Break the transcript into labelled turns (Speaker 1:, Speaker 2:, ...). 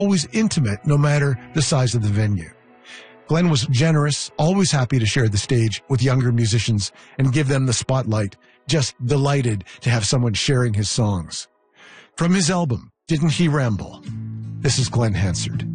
Speaker 1: always intimate no matter the size of the venue. Glenn was generous, always happy to share the stage with younger musicians and give them the spotlight, just delighted to have someone sharing his songs. From his album, Didn't He Ramble? This is Glenn Hansard.